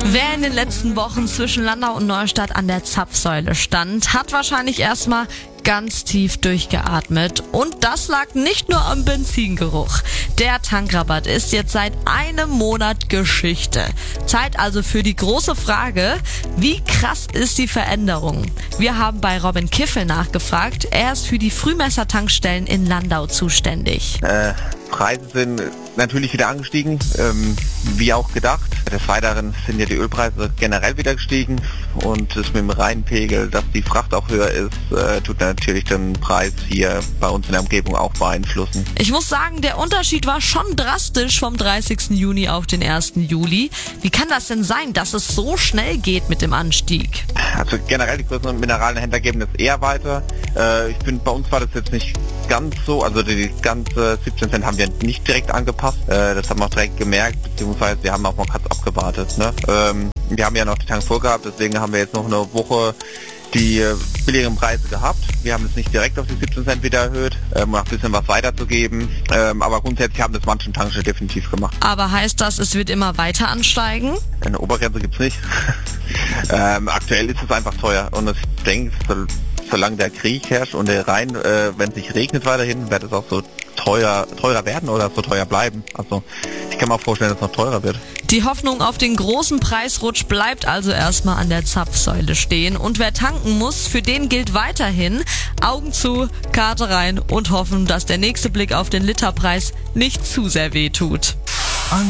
Wer in den letzten Wochen zwischen Landau und Neustadt an der Zapfsäule stand, hat wahrscheinlich erstmal ganz tief durchgeatmet. Und das lag nicht nur am Benzingeruch. Der Tankrabatt ist jetzt seit einem Monat Geschichte. Zeit also für die große Frage, wie krass ist die Veränderung? Wir haben bei Robin Kiffel nachgefragt. Er ist für die Frühmesser-Tankstellen in Landau zuständig. Preise sind natürlich wieder angestiegen, wie auch gedacht. Des Weiteren sind ja die Ölpreise generell wieder gestiegen und das mit dem Rheinpegel, dass die Fracht auch höher ist, tut natürlich den Preis hier bei uns in der Umgebung auch beeinflussen. Ich muss sagen, der Unterschied war schon drastisch vom 30. Juni auf den 1. Juli. Wie kann das denn sein, dass es so schnell geht mit dem Anstieg? Also generell die größeren Mineralienhändler geben das eher weiter. Ich finde, bei uns war das jetzt nicht ganz so, also die ganze 17 Cent haben wir nicht direkt angepasst. Das haben wir auch direkt gemerkt, beziehungsweise wir haben auch mal kurz abgewartet. Ne? Wir haben ja noch die Tank voll gehabt, deswegen haben wir jetzt noch eine Woche die billigeren Preise gehabt. Wir haben es nicht direkt auf die 17 Cent wieder erhöht, um noch ein bisschen was weiterzugeben. Aber grundsätzlich haben das manche Tankstellen definitiv gemacht. Aber heißt das, es wird immer weiter ansteigen? Eine Obergrenze gibt's nicht. Aktuell ist es einfach teuer und ich denke, solange der Krieg herrscht und der Rhein, wenn es nicht regnet weiterhin, wird es auch so teurer werden oder so teuer bleiben. Also ich kann mir auch vorstellen, dass es noch teurer wird. Die Hoffnung auf den großen Preisrutsch bleibt also erstmal an der Zapfsäule stehen. Und wer tanken muss, für den gilt weiterhin Augen zu, Karte rein und hoffen, dass der nächste Blick auf den Literpreis nicht zu sehr weh tut.